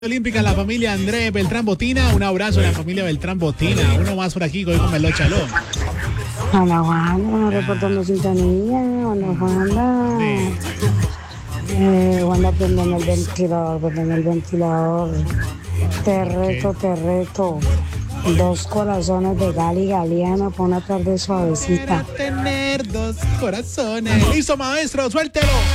Olímpica, la familia Andrés Beltrán Botina. Un abrazo a la familia Beltrán Botina. Uno más por aquí, hoy con Melo Chaló. Hola, Wanda, reportando sintonía. Hola, Wanda. Sí. Wanda, prendeme el ventilador. Te reto. 2 corazones de Gali Galeano por una tarde suavecita. Tener 2 corazones. Listo, maestro, suéltelo.